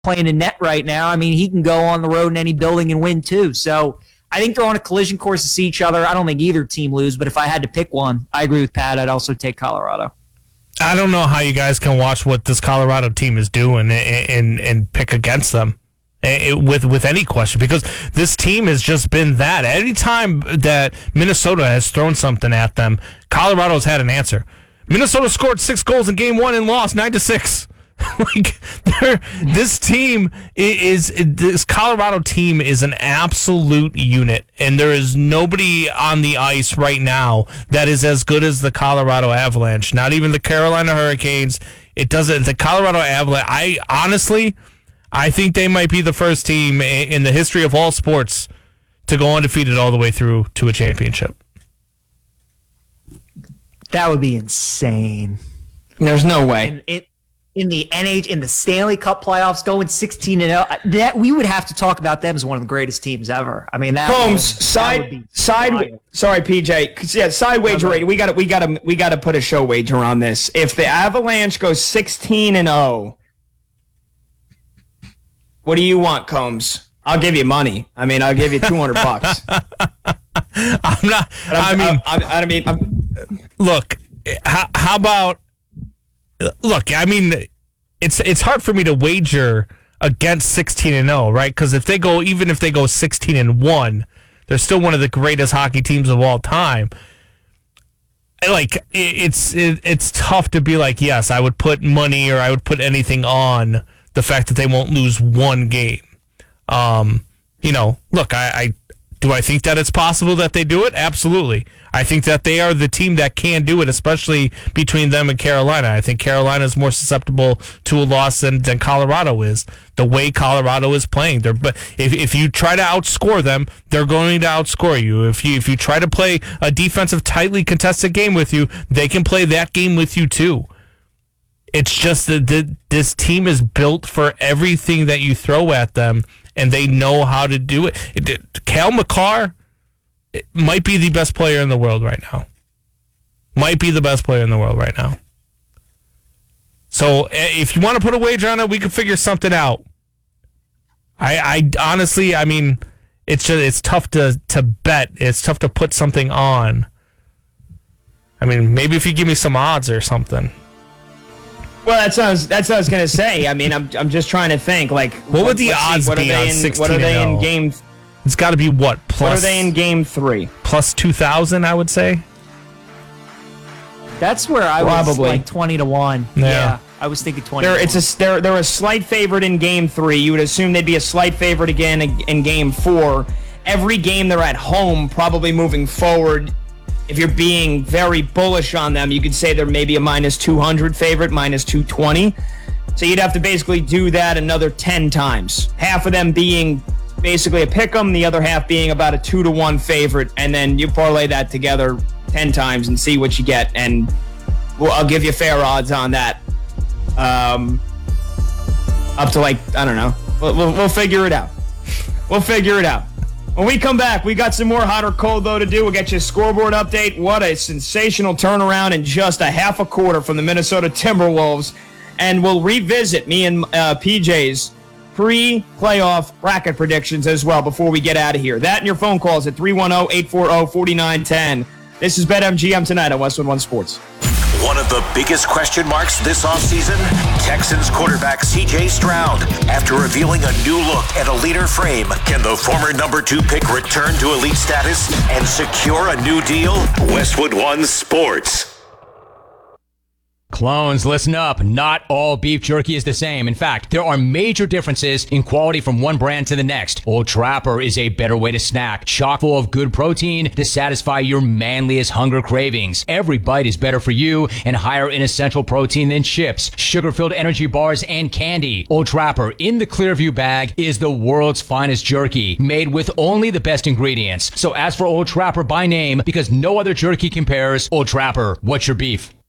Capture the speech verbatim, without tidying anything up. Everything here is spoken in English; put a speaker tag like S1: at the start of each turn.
S1: playing in net right now. I mean, he can go on the road in any building and win too. So I think they're on a collision course to see each other. I don't think either team lose, but if I had to pick one, I agree with Pat. I'd also take Colorado.
S2: I don't know how you guys can watch what this Colorado team is doing and and, and pick against them with with any question, because this team has just been that. Anytime that Minnesota has thrown something at them, Colorado's had an answer. Minnesota scored six goals in game one and lost nine to six. Like, this team is this Colorado team is an absolute unit, and there is nobody on the ice right now that is as good as the Colorado Avalanche. Not even the Carolina Hurricanes. It doesn't. The Colorado Avalanche. I honestly, I think they might be the first team in the history of all sports to go undefeated all the way through to a championship.
S1: That would be insane.
S3: There's no way.
S1: And it. In the N H in the Stanley Cup playoffs, going sixteen and oh, that we would have to talk about them as one of the greatest teams ever. I mean, that
S3: Holmes
S1: would,
S3: side
S1: that would
S3: side.
S1: wild.
S3: Sorry, P J. Yeah, side wager rate. We got to we got to we got to put a show wager on this. If the Avalanche goes sixteen and oh, what do you want, Combs? I'll give you money. I mean, I'll give you two hundred bucks.
S2: I'm not. I mean,
S3: I, I, I mean, I'm,
S2: look. How, how about? Look, I mean, it's it's hard for me to wager against sixteen and oh, right? Because if they go, even if they go sixteen and one, they're still one of the greatest hockey teams of all time. Like, it's it, it's tough to be like, yes, I would put money or I would put anything on the fact that they won't lose one game. Um, you know, look, I, I do I think that it's possible that they do it? Absolutely. I think that they are the team that can do it, especially between them and Carolina. I think Carolina is more susceptible to a loss than, than Colorado is. The way Colorado is playing, they're, but if if you try to outscore them, they're going to outscore you. If you if you try to play a defensive, tightly contested game with you, they can play that game with you too. It's just that the, this team is built for everything that you throw at them, and they know how to do it. it Cale Makar It might be the best player in the world right now. Might be the best player in the world right now. So if you want to put a wager on it, we can figure something out. I, I honestly, I mean, it's just, it's tough to, to bet. It's tough to put something on. I mean, maybe if you give me some odds or something.
S3: Well, that's what I was, that's what I was gonna say. I mean, I'm I'm just trying to think. Like,
S2: what would the odds
S3: see, what
S2: be
S3: are they
S2: on
S3: in,
S2: sixteen
S3: What are they
S2: and
S3: in
S2: oh?
S3: game?
S2: It's got to be what? Plus,
S3: what are they in game three?
S2: Plus two thousand, I would say.
S1: That's where I
S3: Probably.
S1: was like twenty to one.
S2: Yeah.
S1: Yeah, I was thinking twenty.
S3: They're
S1: to
S3: it's
S1: one.
S3: a they're they're a slight favorite in game three. You would assume they'd be a slight favorite again in, in game four. Every game they're at home, probably moving forward. If you're being very bullish on them, you could say they're maybe a minus two hundred favorite, minus two twenty. So you'd have to basically do that another ten times. Half of them being basically a pick 'em, the other half being about a two to one favorite, and then you parlay that together ten times and see what you get. And we'll, I'll give you fair odds on that. Um, up to like I don't know. We'll, we'll, we'll figure it out. We'll figure it out. When we come back, we got some more hot or cold, though, to do. We'll get you a scoreboard update. What a sensational turnaround in just a half a quarter from the Minnesota Timberwolves. And we'll revisit me and uh, P J's pre-playoff bracket predictions as well before we get out of here. That and your phone calls at three one zero, eight four zero, four nine one zero. This is BetMGM tonight on Westwood One Sports.
S4: One of the biggest question marks this offseason, Texans quarterback C J Stroud. After revealing a new look and a leaner frame, can the former number two pick return to elite status and secure a new deal? Westwood One Sports.
S5: Clones, listen up. Not all beef jerky is the same. In fact, there are major differences in quality from one brand to the next. Old Trapper is a better way to snack, chock full of good protein to satisfy your manliest hunger cravings. Every bite is better for you and higher in essential protein than chips, sugar-filled energy bars, and candy. Old Trapper in the Clearview bag is the world's finest jerky, made with only the best ingredients. So ask for Old Trapper by name because no other jerky compares. Old Trapper, what's your beef?